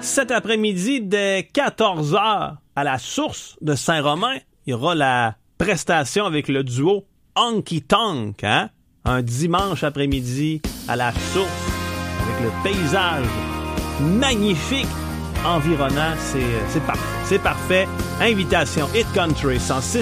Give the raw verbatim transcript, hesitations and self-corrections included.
Cet après-midi, dès quatorze heures, à la source de Saint-Romain, il y aura la prestation avec le duo Honky Tonk, hein? Un dimanche après-midi à la source, avec le paysage magnifique environnant. C'est, c'est parfait. C'est parfait. Invitation Hit Country cent six